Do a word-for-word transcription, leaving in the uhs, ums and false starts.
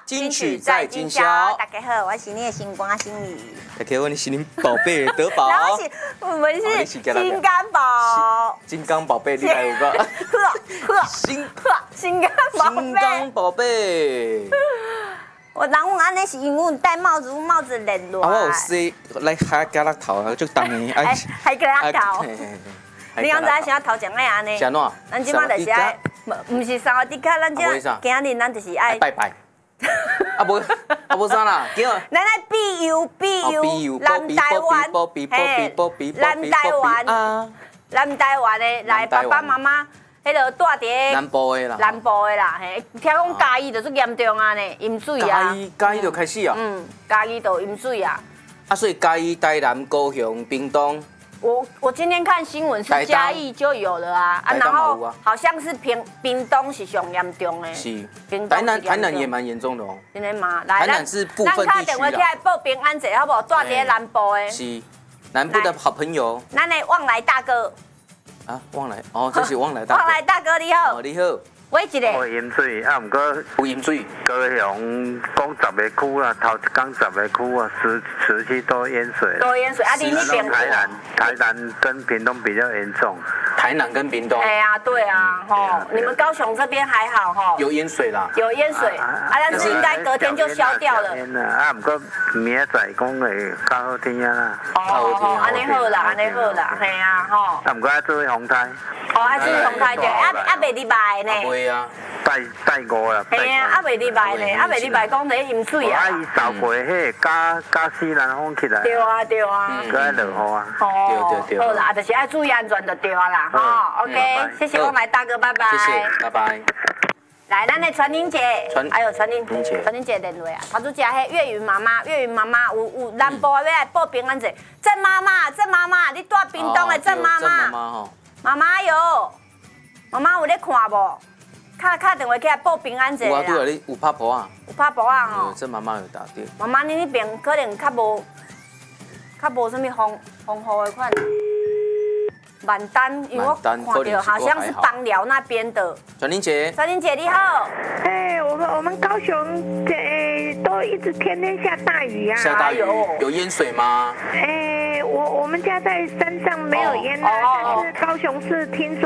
金曲在今宵。 大家好，我是你的星光心怡。 大家好，我是您宝贝德宝。 然后是我们是心肝宝。 金刚宝贝，你来有个？ 呵呵， 心呵心肝宝贝。 心肝宝贝。 我人阮安尼是因为阮戴帽子，帽子连落。 啊，我有洗来海加拉头啊，就当年哎，海加拉头。你刚才想要头前爱安尼？ 是安怎？ 咱即马就是爱，唔是三个底卡，咱即今日咱就是爱拜拜。啊无啊无啥啦，叫咱爱比游比游，南台湾，嘿，南台湾啊，南台湾的来爸爸妈妈。迄个住伫南部的啦， 南部的啦，嘿，听讲嘉义就足严重啊呢，淹水啊。 嘉义嘉义就开始啊。 嗯，嘉义就淹水啊。 啊，所以嘉义、台南、高雄、屏东。 我我今天看新闻是嘉义就有了啊，啊，然后好像是屏屏东是上严重的。 是。台南台南也蛮严重的哦。 真的吗？来， 台南是部分地区啊。 咱打电话起来报平安者，好不好？住伫南部的。 是。南部的好朋友。 咱的旺来大哥。 啊，旺来哦，这是旺来大哥。 旺来大哥你好。 哦，你好。 喂，一个。 有淹水，啊，毋过有淹水。 高雄讲十个区啊，头一天十个区啊，十十区都淹水。 都淹水，啊，你那边？ 台南，台南跟屏东比较严重。 台南跟屏东。 哎呀，对啊，吼，你们高雄这边还好吼。 有淹水啦。 有淹水，啊，但是应该隔天就消掉了。 啊，毋过明仔载讲会较好天啊。 哦，安尼好啦，安尼好啦，系啊，吼。 啊，毋过爱注意风台。 哦，爱注意风台对，啊啊袂入来呢。 会啊。 带带五啦。 系啊，啊袂入来呢，啊袂入来讲伫淹水啊。 啊，伊扫过迄加加西南风起来。 对啊，对啊。 搁爱落雨啊。 哦，对对对。好啦，就是爱注意安全就对啊啦，吼 ，OK， 谢谢我来大哥，拜拜。 谢谢，拜拜。 来，咱的传玲姐，还有传玲姐， 传玲姐联络啊。头拄只迄月云妈妈，月云妈妈有有南部的要来报平安节。郑妈妈，郑妈妈，你住屏东的郑妈妈。 郑妈妈吼。 妈妈有，妈妈有咧看无？敲敲电话起来报平安节啦。 有啊，对啊，你有拍婆啊？ 有拍婆啊吼。 郑妈妈有打电。 妈妈，你那边可能较无，较无什么风风雨的款。满单，因为我看到好像是邦寮那边的。 传玲姐， 传玲姐你好。 哎，我们我们高雄哎都一直天天下大雨啊。 下大雨有淹水吗？ 哎，我我们家在山上没有淹啊，但是高雄市听说